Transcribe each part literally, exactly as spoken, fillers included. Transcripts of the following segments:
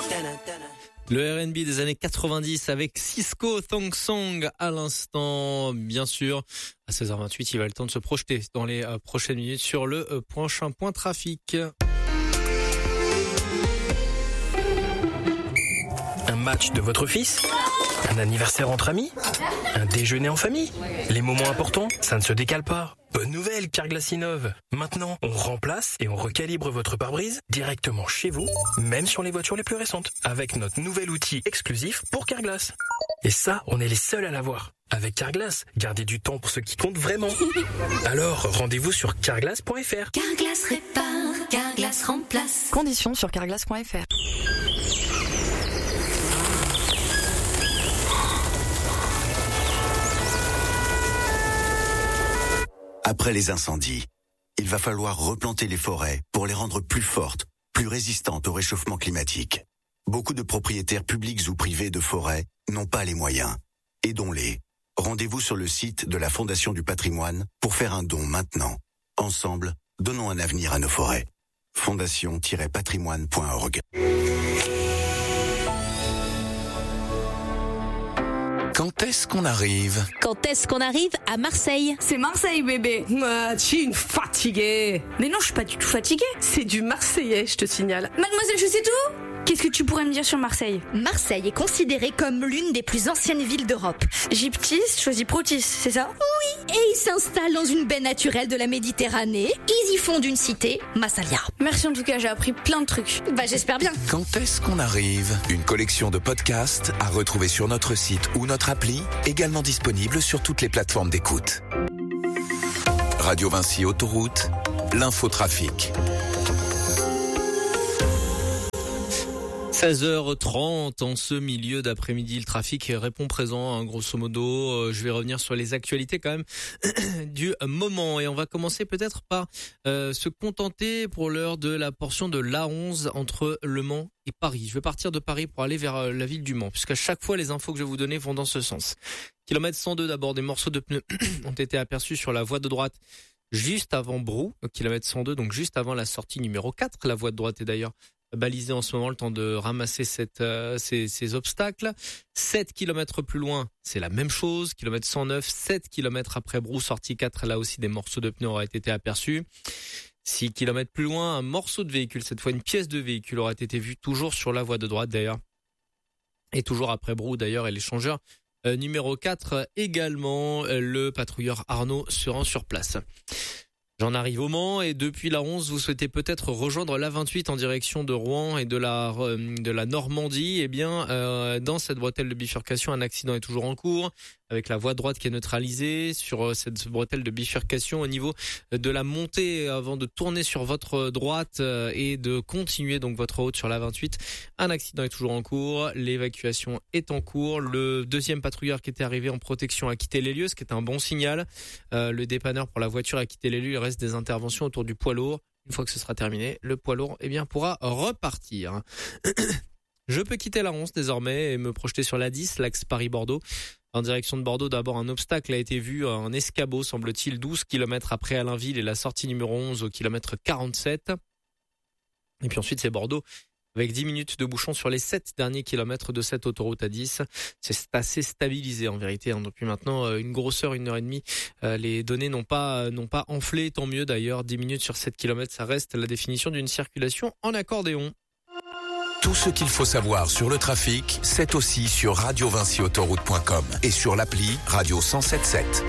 Le R and B des années quatre-vingt-dix avec Cisco Thong Song à l'instant, bien sûr. À seize heures vingt-huit, il va le temps de se projeter dans les euh, prochaines minutes sur le euh, prochain point trafic. Un match de votre fils ? Un anniversaire entre amis ? Un déjeuner en famille ? Les moments importants, ça ne se décale pas. Bonne nouvelle, Carglass innove. Maintenant, on remplace et on recalibre votre pare-brise directement chez vous, même sur les voitures les plus récentes, avec notre nouvel outil exclusif pour Carglass. Et ça, on est les seuls à l'avoir. Avec Carglass, gardez du temps pour ce qui compte vraiment. Alors, rendez-vous sur carglass point f r. Carglass répare, Carglass remplace. Conditions sur carglass point f r. Après les incendies, il va falloir replanter les forêts pour les rendre plus fortes, plus résistantes au réchauffement climatique. Beaucoup de propriétaires publics ou privés de forêts n'ont pas les moyens. Aidons-les. Rendez-vous sur le site de la Fondation du Patrimoine pour faire un don maintenant. Ensemble, donnons un avenir à nos forêts. fondation tiret patrimoine point org. Quand est-ce qu'on arrive ? Quand est-ce qu'on arrive à Marseille ? C'est Marseille, bébé. Ah, tu es une fatiguée. Mais non, je suis pas du tout fatiguée. C'est du marseillais, je te signale. Mademoiselle, je sais tout. Qu'est-ce que tu pourrais me dire sur Marseille ? Marseille est considérée comme l'une des plus anciennes villes d'Europe. Gyptis choisit Protis, c'est ça ? Oui, et ils s'installent dans une baie naturelle de la Méditerranée. Ils y fondent une cité, Massalia. Merci en tout cas, j'ai appris plein de trucs. Bah j'espère bien. Quand est-ce qu'on arrive ? Une collection de podcasts à retrouver sur notre site ou notre appli, également disponible sur toutes les plateformes d'écoute. Radio Vinci Autoroute, l'infotrafic. seize heures trente en ce milieu d'après-midi, le trafic répond présent, hein, grosso modo. Je vais revenir sur les actualités quand même du moment et on va commencer peut-être par euh, se contenter pour l'heure de la portion de l'A onze entre Le Mans et Paris. Je vais partir de Paris pour aller vers euh, la ville du Mans, puisqu'à chaque fois les infos que je vais vous donner vont dans ce sens. Kilomètre cent deux d'abord, des morceaux de pneus ont été aperçus sur la voie de droite juste avant Brou, kilomètre cent deux, donc juste avant la sortie numéro quatre. La voie de droite est d'ailleurs balisé en ce moment, le temps de ramasser cette, euh, ces, ces obstacles. sept kilomètres plus loin, c'est la même chose. Kilomètre cent neuf, sept kilomètres après Brou, sortie quatre, là aussi des morceaux de pneus auraient été aperçus. six kilomètres plus loin, un morceau de véhicule, cette fois une pièce de véhicule aurait été vue toujours sur la voie de droite d'ailleurs. Et toujours après Brou d'ailleurs et l'échangeur euh, numéro quatre également, euh, le patrouilleur Arnaud se rend sur place. J'en arrive au Mans et depuis la onze, vous souhaitez peut-être rejoindre l'A vingt-huit en direction de Rouen et de la de la Normandie. Eh bien, euh, dans cette bretelle de bifurcation, un accident est toujours en cours avec la voie droite qui est neutralisée sur cette bretelle de bifurcation au niveau de la montée avant de tourner sur votre droite et de continuer donc votre route sur l'A vingt-huit. Un accident est toujours en cours, l'évacuation est en cours. Le deuxième patrouilleur qui était arrivé en protection a quitté les lieux, ce qui est un bon signal. Euh, le dépanneur pour la voiture a quitté les lieux. Il reste des interventions autour du poids lourd. Une fois que ce sera terminé, le poids lourd eh bien, pourra repartir. Je peux quitter la onze désormais et me projeter sur l'A dix, l'axe Paris-Bordeaux. En direction de Bordeaux, d'abord un obstacle a été vu, un escabeau semble-t-il, douze kilomètres après Allainville et la sortie numéro onze au kilomètre quarante-sept. Et puis ensuite c'est Bordeaux avec dix minutes de bouchon sur les sept derniers kilomètres de cette autoroute A dix. C'est assez stabilisé en vérité, hein. Depuis maintenant une grosse heure, une heure et demie. Euh, les données n'ont pas, n'ont pas enflé, tant mieux d'ailleurs. dix minutes sur sept kilomètres, ça reste la définition d'une circulation en accordéon. Tout ce qu'il faut savoir sur le trafic, c'est aussi sur radio vinci autoroute point com et sur l'appli Radio cent sept sept.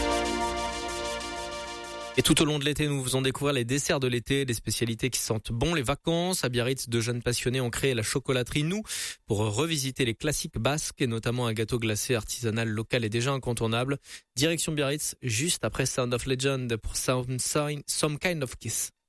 Et tout au long de l'été, nous vous faisons découvrir les desserts de l'été, des spécialités qui sentent bon les vacances. À Biarritz, de jeunes passionnés ont créé la chocolaterie Nous pour revisiter les classiques basques et notamment un gâteau glacé artisanal local et déjà incontournable. Direction Biarritz, juste après Sound of Legend pour Some, Some Kind of Kiss.